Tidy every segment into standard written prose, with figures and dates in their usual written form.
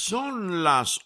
Son las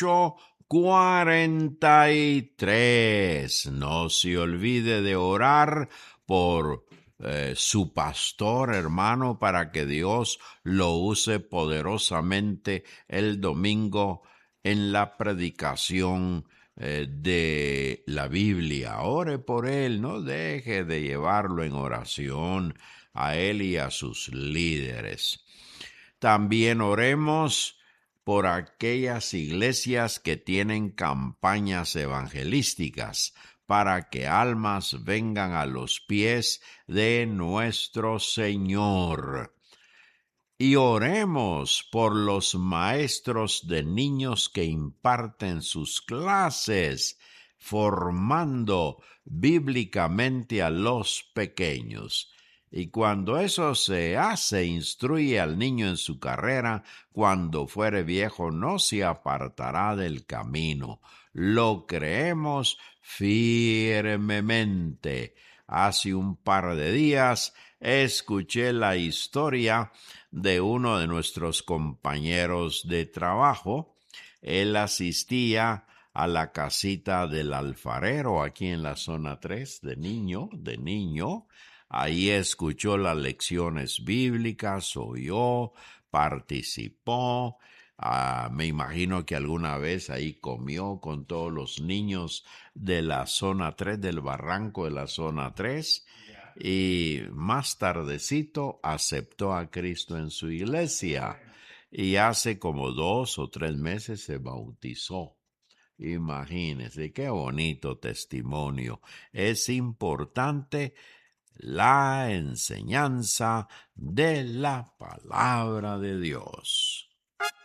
8:43. No se olvide de orar por su pastor, hermano, para que Dios lo use poderosamente el domingo en la predicación de la Biblia. Ore por él, no deje de llevarlo en oración a él y a sus líderes. También oremos por aquellas iglesias que tienen campañas evangelísticas para que almas vengan a los pies de nuestro Señor. Y oremos por los maestros de niños que imparten sus clases, formando bíblicamente a los pequeños. Y cuando eso se hace, instruye al niño en su carrera, cuando fuere viejo no se apartará del camino. Lo creemos firmemente. Hace un par de días escuché la historia de uno de nuestros compañeros de trabajo. Él asistía a la casita del alfarero aquí en la zona 3 de niño. Ahí escuchó las lecciones bíblicas, oyó, participó. Me imagino que alguna vez ahí comió con todos los niños de la zona 3, del barranco de la zona 3. Y más tardecito aceptó a Cristo en su iglesia. Y hace como 2 o 3 meses se bautizó. Imagínense, qué bonito testimonio. Es importante la enseñanza de la palabra de Dios.